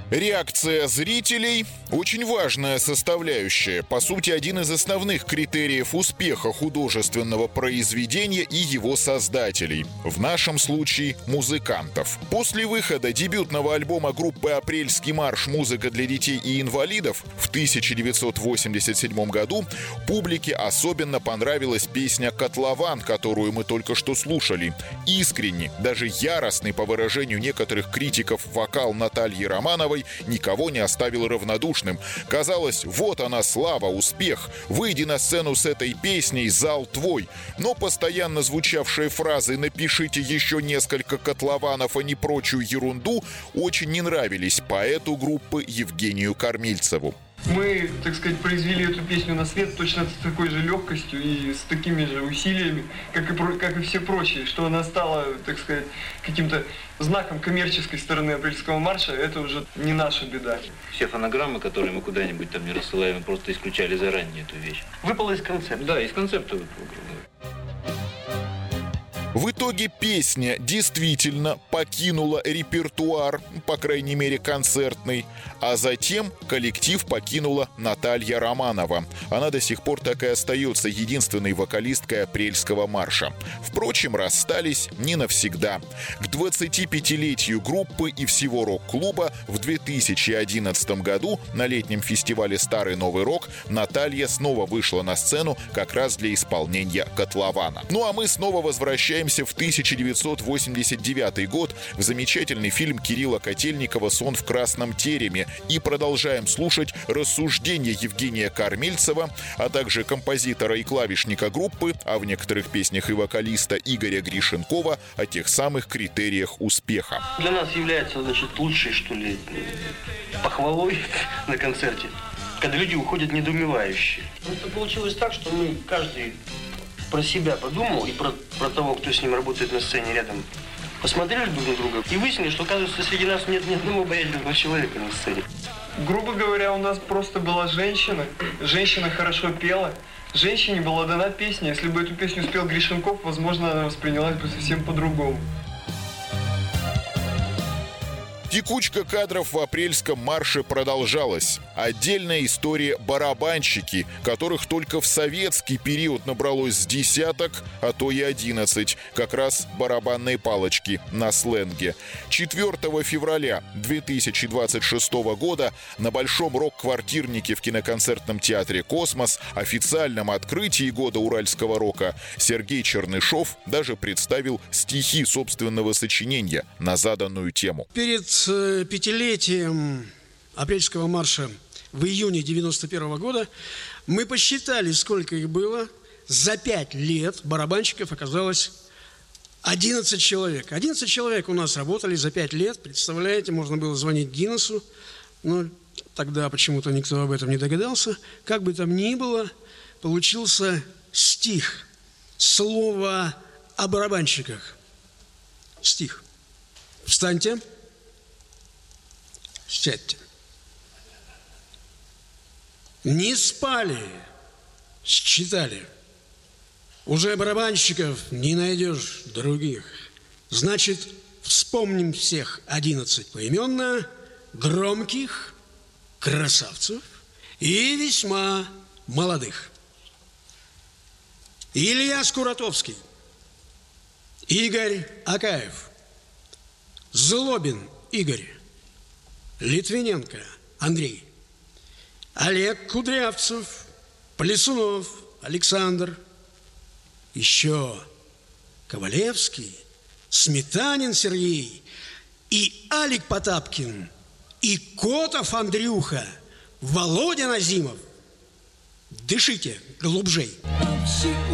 Реакция зрителей – очень важная составляющая, по сути, один из основных критериев успеха художественного произведения и его создателей, в нашем случае – музыкантов. После выхода дебютного альбома группы «Апрельский марш. Музыка для детей и инвалидов» в 1987 году публике особенно понравилась песня «Котлован», которую мы только что слушали. Искренний, даже яростный, по выражению некоторых критиков, вокал Натальи Романовой никого не оставил равнодушным. Казалось, вот она слава, успех. Выйди на сцену с этой песней, зал твой. Но постоянно звучавшие фразы «напишите еще несколько котлованов, а не прочую ерунду» очень не нравились поэту группы Евгению Кормильцеву. Мы, так сказать, произвели эту песню на свет точно с такой же легкостью и с такими же усилиями, как и все прочие, что она стала, так сказать, каким-то знаком коммерческой стороны «Апрельского марша», это уже не наша беда. Все фонограммы, которые мы куда-нибудь там не рассылаем, просто исключали заранее эту вещь. Выпала из концепта. Да, из концепта выпала. В итоге песня действительно покинула репертуар, по крайней мере концертный, а затем коллектив покинула Наталья Романова. Она до сих пор так и остается единственной вокалисткой «Апрельского марша». Впрочем, расстались не навсегда. К 25-летию группы и всего рок-клуба в 2011 году на летнем фестивале «Старый Новый рок» Наталья снова вышла на сцену как раз для исполнения «Котлована». Ну а мы снова возвращаемся в 1989 год в замечательный фильм Кирилла Котельникова «Сон в красном тереме» и продолжаем слушать рассуждения Евгения Кормильцева, а также композитора и клавишника группы, а в некоторых песнях и вокалиста Игоря Гришенкова о тех самых критериях успеха. Для нас является, лучшей, что ли, похвалой на концерте, когда люди уходят недоумевающие. Это получилось так, что мы каждый про себя подумал и про того, кто с ним работает на сцене рядом. Посмотрели друг на друга и выяснили, что, кажется, среди нас нет ни одного обаятельного человека на сцене. Грубо говоря, у нас просто была женщина. Женщина хорошо пела. Женщине была дана песня. Если бы эту песню спел Гришенков, возможно, она воспринялась бы совсем по-другому. Текучка кадров в «Апрельском марше» продолжалась. Отдельная история барабанщики, которых только в советский период набралось с десяток, а то и 11, как раз барабанные палочки на сленге. 4 февраля 2026 года на Большом рок-квартирнике в киноконцертном театре «Космос», официальном открытии года уральского рока, Сергей Чернышов даже представил стихи собственного сочинения на заданную тему. Перед пятилетием «Апрельского марша» в июне 91 года мы посчитали, сколько их было. За 5 лет барабанщиков оказалось 11 человек. 11 человек у нас работали за 5 лет. Представляете, можно было звонить Гиннесу, но тогда почему-то никто об этом не догадался. Как бы там ни было, получился стих, слово о барабанщиках. Стих. Встаньте. Сядьте. Не спали, считали. Уже барабанщиков не найдешь других. Значит, вспомним всех 11 поименно, громких, красавцев и весьма молодых. Илья Скуратовский, Игорь Акаев, Злобин Игорь, Литвиненко Андрей, Олег Кудрявцев, Плесунов Александр, еще Ковалевский, Сметанин Сергей и Алик Потапкин, и Котов Андрюха, Володя Назимов. Дышите глубжей.